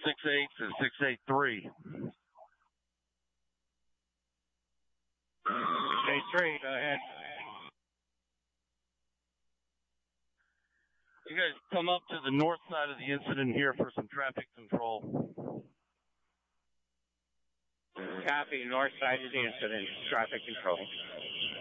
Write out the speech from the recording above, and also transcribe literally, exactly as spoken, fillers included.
six eight to six eight three. six eight three, go ahead. You guys come up to the north side of the incident here for some traffic control. Copy, north side of the incident, traffic control.